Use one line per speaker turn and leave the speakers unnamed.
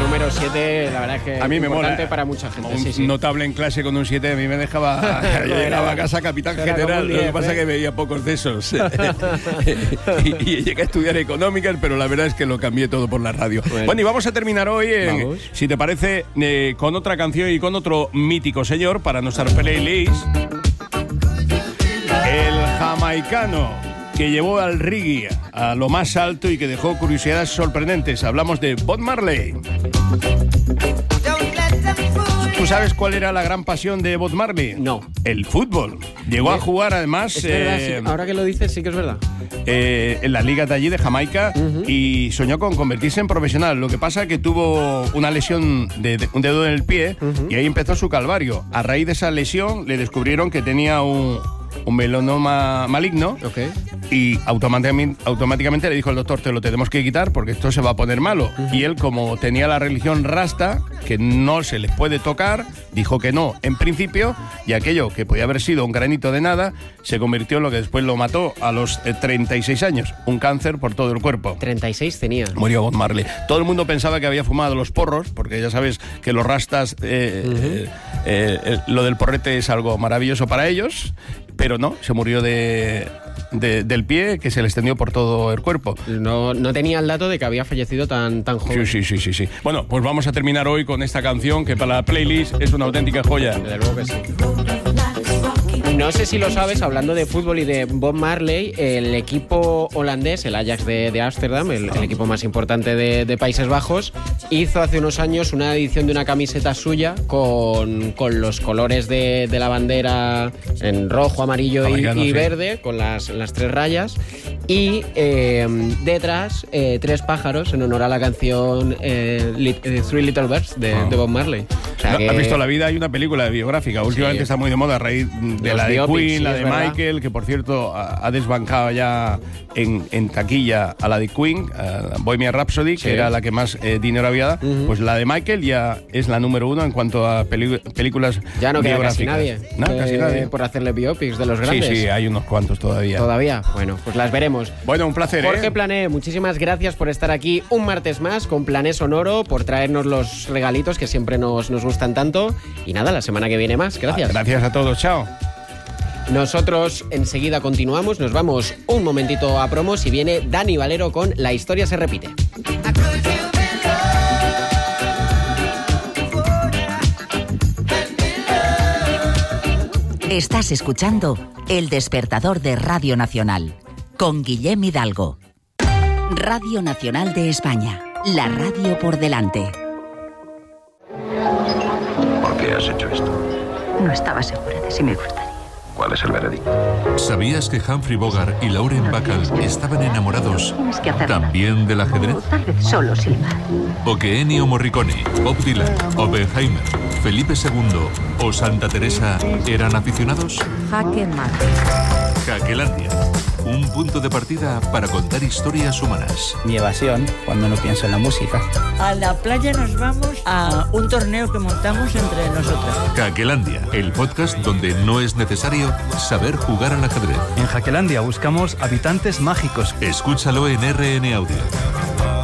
número 7, la verdad es que
a mí
es
me
importante
mola.
para mucha gente.
Un
Sí.
notable en clase con un 7 a mí me dejaba. Llegaba a casa capitán general. Lo que pasa es que veía pocos de esos. y llegué a estudiar económicas, pero la verdad es que lo cambié todo por la radio. Bueno, y vamos a terminar hoy, si te parece, con otra canción y con otro mítico señor para nuestra playlist. El jamaicano que llevó al reggae a lo más alto y que dejó curiosidades sorprendentes. Hablamos de Bob Marley. ¿Tú sabes cuál era la gran pasión de Bob Marley?
No.
El fútbol. Llegó a jugar, además...
Es verdad, sí. Ahora que lo dices, sí que es verdad.
En las ligas de allí, de Jamaica, y soñó con convertirse en profesional. Lo que pasa es que tuvo una lesión de un dedo en el pie y ahí empezó su calvario. A raíz de esa lesión le descubrieron que tenía un melanoma maligno. Y automáticamente le dijo el doctor: te lo tenemos que quitar porque esto se va a poner malo. Y él, como tenía la religión rasta, que no se les puede tocar, dijo que no en principio, y aquello que podía haber sido un granito de nada se convirtió en lo que después lo mató a los 36 años, un cáncer por todo el cuerpo.
36 tenía.
Murió Bob Marley. Todo el mundo pensaba que había fumado los porros, porque ya sabes que los rastas, lo del porrete es algo maravilloso para ellos, pero no, se murió del pie, que se le extendió por todo el cuerpo.
No tenía el dato de que había fallecido tan joven.
Sí. Bueno, pues vamos a terminar hoy con esta canción que para la playlist es una auténtica joya.
Desde luego que sí. No sé si lo sabes, hablando de fútbol y de Bob Marley, el equipo holandés, el Ajax de Ámsterdam, el equipo más importante de Países Bajos, hizo hace unos años una edición de una camiseta suya con los colores de la bandera en rojo, amarillo y verde, con las 3 rayas, y detrás 3 pájaros en honor a la canción Three Little Birds de Bob Marley. O sea
¿Has visto La vida? Hay una película biográfica, últimamente está muy de moda a raíz de la de Queen, la de Michael, que por cierto ha desbancado ya en taquilla a la de Queen, Bohemian Rhapsody, que era la que más dinero había dado. Pues la de Michael ya es la número 1 en cuanto a películas
ya no queda casi
biográficas.
nadie.
Casi nadie.
Por hacerle biopics de los grandes.
Sí, hay unos cuantos todavía.
¿Todavía? Bueno, pues las veremos.
Bueno, un placer,
Jorge Plané, muchísimas gracias por estar aquí un martes más con Plané Sonoro, por traernos los regalitos que siempre nos gustan tanto. Y nada, la semana que viene más. Gracias.
Gracias a todos, chao.
Nosotros enseguida continuamos, nos vamos un momentito a promos y viene Dani Valero con La historia se repite.
Estás escuchando El Despertador de Radio Nacional con Guillem Hidalgo. Radio Nacional de España, la radio por delante.
¿Por qué has hecho esto?
No estaba segura de si me gustaría.
¿Cuál es el veredicto?
¿Sabías que Humphrey Bogart y Lauren Bacall estaban enamorados también del ajedrez?
Tal vez solo silbar.
¿O que Ennio Morricone, Bob Dylan, Oppenheimer, Felipe II o Santa Teresa eran aficionados?
Jaque mate.
Jaquelandia, un punto de partida para contar historias humanas.
Mi evasión cuando no pienso en la música.
A la playa nos vamos a un torneo que montamos entre nosotros.
Jaquelandia, el podcast donde no es necesario saber jugar al ajedrez.
En Jaquelandia buscamos habitantes mágicos.
Escúchalo en RN Audio.